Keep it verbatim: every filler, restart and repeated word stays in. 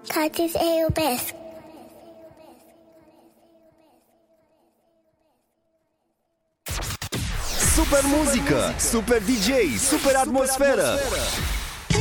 Tati, te iubesc. Super muzică, super D J, super atmosferă.